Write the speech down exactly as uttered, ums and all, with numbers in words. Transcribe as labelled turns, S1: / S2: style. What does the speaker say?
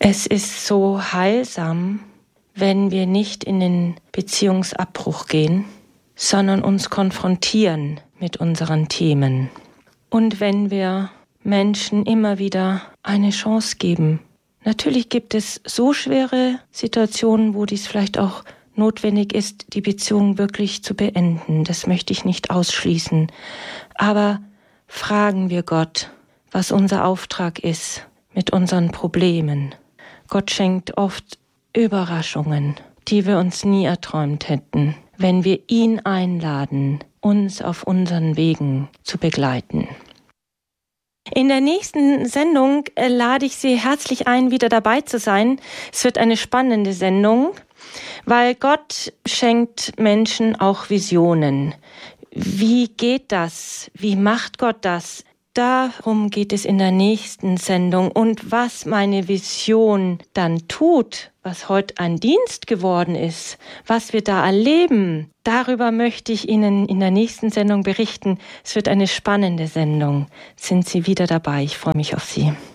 S1: Es ist so heilsam, wenn wir nicht in den Beziehungsabbruch gehen, sondern uns konfrontieren mit unseren Themen. Und wenn wir Menschen immer wieder eine Chance geben. Natürlich gibt es so schwere Situationen, wo dies vielleicht auch notwendig ist, die Beziehung wirklich zu beenden. Das möchte ich nicht ausschließen. Aber fragen wir Gott, was unser Auftrag ist mit unseren Problemen. Gott schenkt oft Überraschungen, die wir uns nie erträumt hätten, wenn wir ihn einladen, uns auf unseren Wegen zu begleiten. In der nächsten Sendung äh, lade ich Sie herzlich ein, wieder dabei zu sein. Es wird eine spannende Sendung, weil Gott schenkt Menschen auch Visionen. Wie geht das? Wie macht Gott das? Darum geht es in der nächsten Sendung. Und was meine Vision dann tut, was heute ein Dienst geworden ist, was wir da erleben, darüber möchte ich Ihnen in der nächsten Sendung berichten. Es wird eine spannende Sendung. Sind Sie wieder dabei? Ich freue mich auf Sie.